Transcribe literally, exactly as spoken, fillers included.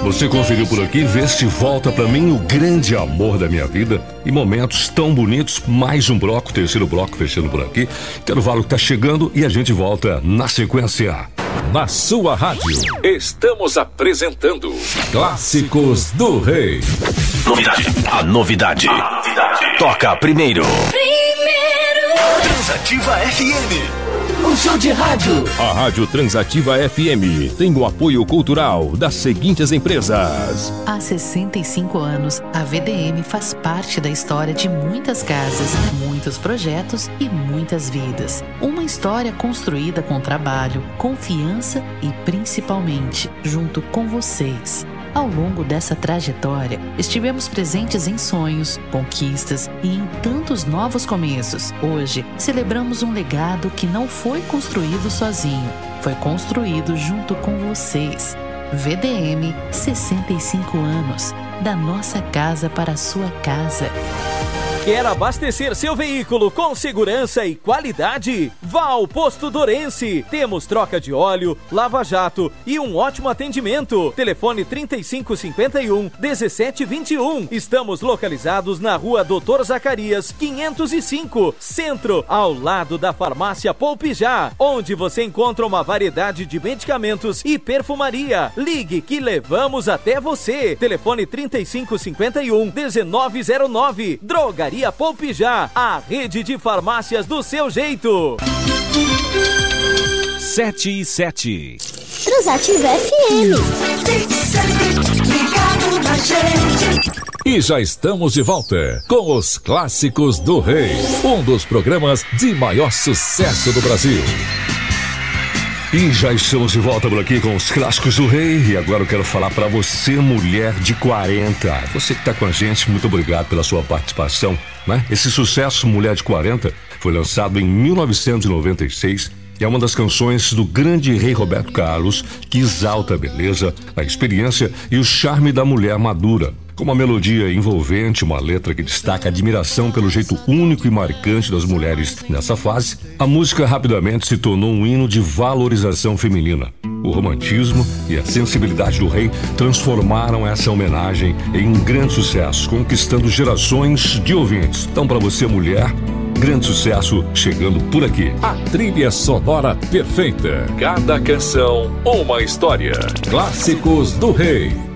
Você conferiu por aqui, vê-se volta pra mim o grande amor da minha vida e momentos tão bonitos. Mais um bloco, terceiro bloco fechando por aqui. Intervalo que tá chegando e a gente volta na sequência. Na sua rádio, estamos apresentando Clássicos do Rei. Novidade, a novidade. A novidade. Toca primeiro. Primeiro. Transativa F M. Um show de rádio. A Rádio Transativa F M tem o apoio cultural das seguintes empresas. Há sessenta e cinco anos, a V D M faz parte da história de muitas casas, muitos projetos e muitas vidas. Uma história construída com trabalho, confiança e, principalmente, junto com vocês. Ao longo dessa trajetória, estivemos presentes em sonhos, conquistas e em tantos novos começos. Hoje, celebramos um legado que não foi construído sozinho, foi construído junto com vocês. V D M, sessenta e cinco anos, da nossa casa para a sua casa. Quer abastecer seu veículo com segurança e qualidade? Vá ao Posto Dorense. Temos troca de óleo, lava-jato e um ótimo atendimento. Telefone trinta e cinco cinquenta e um, dezessete vinte e um. Estamos localizados na rua Doutor Zacarias, quinhentos e cinco, Centro, ao lado da farmácia Poupijá, onde você encontra uma variedade de medicamentos e perfumaria. Ligue que levamos até você. Telefone trinta e cinco cinquenta e um, dezenove zero nove. Drogaria Poupijá, a rede de farmácias do seu jeito. Sete e sete. Transativa F M. E já estamos de volta com os Clássicos do Rei, um dos programas de maior sucesso do Brasil. E já estamos de volta por aqui com os Clássicos do Rei. E agora eu quero falar pra você, mulher de quarenta. Você que tá com a gente, muito obrigado pela sua participação, né? Esse sucesso, Mulher de quarenta, foi lançado em mil novecentos e noventa e seis e é uma das canções do grande rei Roberto Carlos, que exalta a beleza, a experiência e o charme da mulher madura. Com uma melodia envolvente, uma letra que destaca a admiração pelo jeito único e marcante das mulheres nessa fase, a música rapidamente se tornou um hino de valorização feminina. O romantismo e a sensibilidade do rei transformaram essa homenagem em um grande sucesso, conquistando gerações de ouvintes. Então, para você, mulher, grande sucesso chegando por aqui. A trilha sonora perfeita. Cada canção, uma história. Clássicos do Rei.